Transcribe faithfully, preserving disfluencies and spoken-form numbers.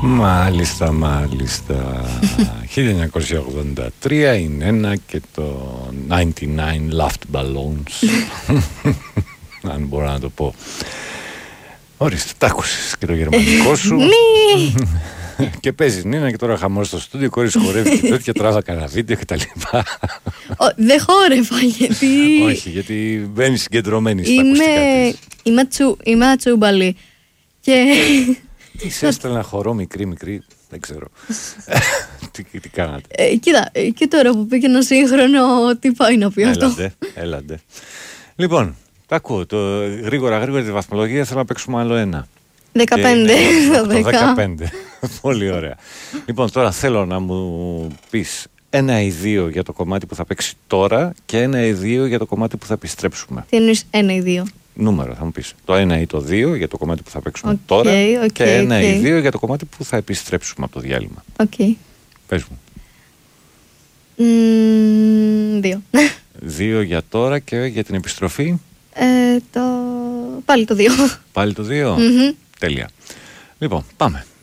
Μάλιστα, μάλιστα. χίλια εννιακόσια ογδόντα τρία είναι ένα και το ενενήντα εννέα Laughed Balloons. Αν μπορώ να το πω. Ορίστε, τ' άκουσες και το γερμανικό σου. Και παίζεις Νίνα και τώρα χαμός στο στούντιο, κορίς χορεύει και τέτοια, τράβα κανένα βίντεο και τα λοιπά. Δεν χόρευα γιατί... Όχι, γιατί μπαίνεις συγκεντρωμένη στα ακουστικά της. Είμαι ατσούμπαλη και... Τι σε έστελνα χορό μικρή μικρή, δεν ξέρω. τι, τι κάνατε. Ε, κοίτα, και τώρα που πήγε ένα σύγχρονο, τι πάει να πει αυτό. Έλατε, έλατε. Λοιπόν, τα ακούω. Το, γρήγορα γρήγορα τη βαθμολογία θέλω να παίξουμε άλλο ένα. δεκαπέντε. Και, το δεκαπέντε. Πολύ ωραία. Λοιπόν, τώρα θέλω να μου πεις ένα ή δύο για το κομμάτι που θα παίξει τώρα και ένα ή δύο για το κομμάτι που θα επιστρέψουμε. Τι εννοείς ένα ή δύο? Νούμερο θα μου πεις. Το ένα ή το δύο για το κομμάτι που θα παίξουμε okay, τώρα okay, και ένα okay. ή δύο για το κομμάτι που θα επιστρέψουμε από το διάλειμμα. Οκ. Okay. Πες μου. Mm, δύο. Δύο για τώρα και για την επιστροφή. Ε, το... Πάλι το δύο. Πάλι το δύο. Mm-hmm. Τέλεια. Λοιπόν, πάμε.